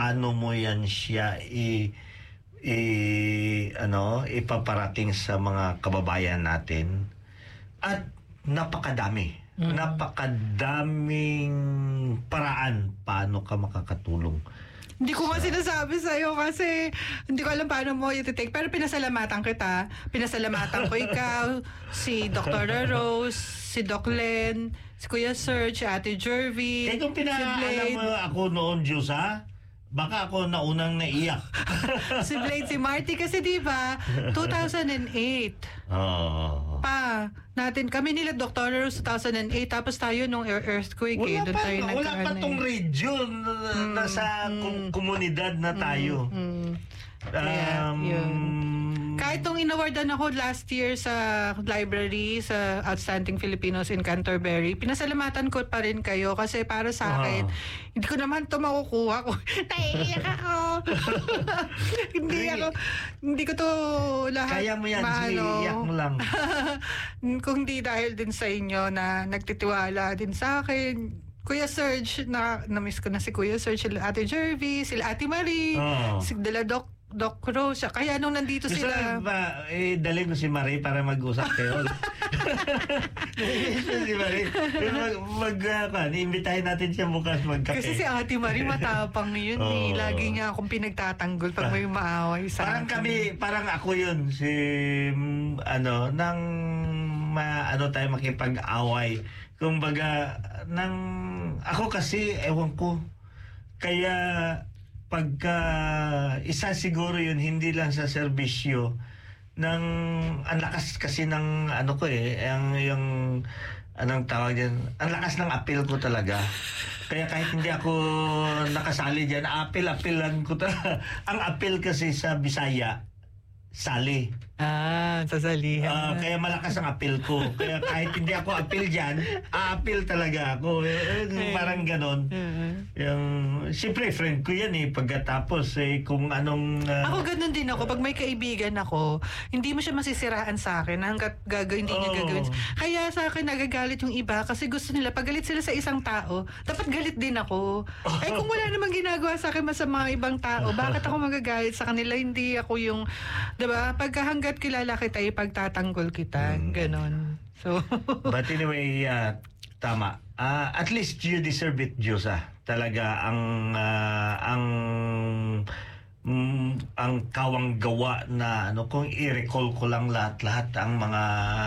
paano mo yan siya ipaparating sa mga kababayan natin. At napakadaming paraan paano ka makakatulong. Hindi ko nga sinasabi sa'yo kasi hindi ko alam paano mo i-take. Pero pinasalamatan kita. Pinasalamatan ko ikaw, si Dr. Rose, si Doc Len, si Kuya Serge, si Ate Jervy, kung si pinaalam mo ako noon, Diyos, baka ako naunang naiyak. Si Blade, si Marty, kasi diba, 2008. Pa, natin, kami nila Dr. Rose 2008, tapos tayo nung earthquake wala doon tayo wala pa tong region nasa komunidad na tayo. Kahit nung inawardan ako last year sa library, sa Outstanding Filipinos in Canterbury, pinasalamatan ko pa rin kayo kasi para sa akin, hindi ko naman ito makukuha ko. Naiiyak ako. Hindi ko to lahat. Kaya mo yan, iyak mo lang. Kung di dahil din sa inyo na nagtitiwala din sa akin. Kuya Serge, na-miss ko na si Kuya Serge, sila Ate Jervy, sila Ate Marie, sila Doc Rose. Kaya nung nandito gusto sila... dalhin mo si Marie para mag-usap kayo. Si Marie. Iimbitahin natin siya bukas magkape. Kasi si Ate Marie matapang yun. Lagi niya akong pinagtatanggol pag may maaway sa akin. Parang ako yun. Tayo makipag-away. Kumbaga, ako kasi, ewan ko. Kaya... pagka isa siguro yun, hindi lang sa serbisyo ang lakas kasi ng yung anong tawag yan, ang lakas ng appeal ko talaga. Kaya kahit hindi ako nakasali dyan, appeal-appealan ko talaga. Ang appeal kasi sa Bisaya, sali. Sasalihan. Kaya malakas ang appeal ko. Kaya kahit hindi ako appeal dyan, a-appeal talaga ako. Parang ganon. Siyempre, friend ko yan pagkatapos kung anong... Ako ganon din ako. Pag may kaibigan ako, hindi mo siya masisiraan sa akin hanggat hindi niya gagawin. Kaya sa akin nagagalit yung iba kasi gusto nila, pag galit sila sa isang tao, dapat galit din ako. Kung wala namang ginagawa sa akin masama ibang tao, bakit ako magagalit sa kanila? Hindi ako yung... Diba? Hanggat kilala kita, ipagtatanggol kita. Ganon. So... But anyway, tama. At least you deserve it, Diyos. Talaga, ang kawang gawa na, kung i-recall ko lang lahat ang mga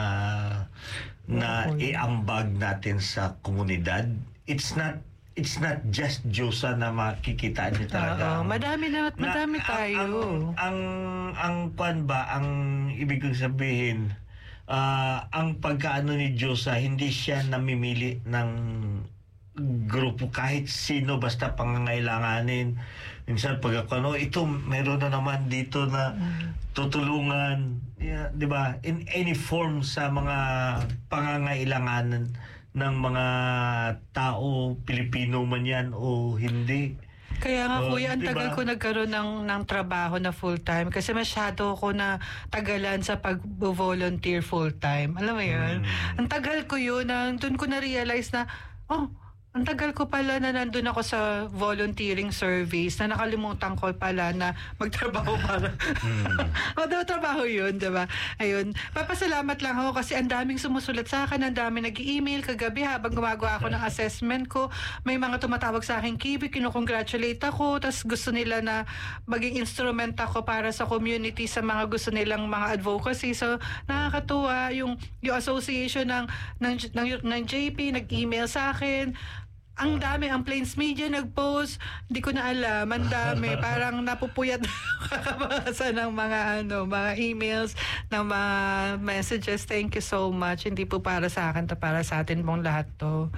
na iambag natin sa komunidad. It's not just Diyosa na makikita niyo talaga. Madami tayo. Ang ibig kong sabihin, ang pagkaano ni Diyosa, hindi siya namimili ng grupo kahit sino basta pangangailanganin. Minsan pag ako, ito meron na naman dito na tutulungan, 'di ba? In any form sa mga pangangailanganan ng mga tao, Pilipino man yan o hindi. Kaya nga kuya, ang tagal ko nagkaroon ng trabaho na full-time kasi masyado ako na tagalan sa pag-volunteer full-time. Alam mo yun? Ang tagal ko yun, doon ko na-realize na, ang tagal ko pala na nandun ako sa volunteering service na nakalimutan ko pala na magtrabaho para. Trabaho yun, diba? Ayun. Papasalamat lang ako kasi ang daming sumusulat sa akin, ang daming nag-email kagabi habang gumagawa ako ng assessment ko. May mga tumatawag sa akin, Kibi, kinukongratulate ako, tas gusto nila na maging instrument ako para sa community sa mga gusto nilang mga advocacy. So, nakakatuwa yung association ng JP, nag-email sa akin. Ang dami, ang Plains Media nag-post, hindi ko na alam, ang dami, parang napupuyat kakabasa ng mga emails, ng mga messages. Thank you so much. Hindi po para sa akin, para sa atin pong lahat to.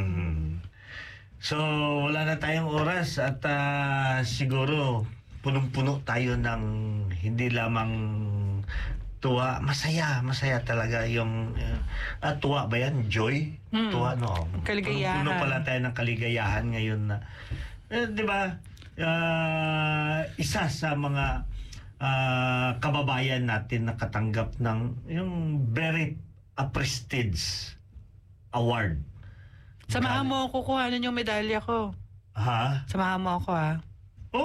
So, wala na tayong oras at siguro punong-puno tayo ng hindi lamang tuwa, masaya talaga yung tuwa ba yan? Joy? Tuwa, no? Kaligayahan. Puno pala tayo ng kaligayahan ngayon na, di ba, isa sa mga kababayan natin na katanggap ng yung very prestige award. Samahan mo ako kuhanin yung medalya ko. Ha? Samahan mo ako,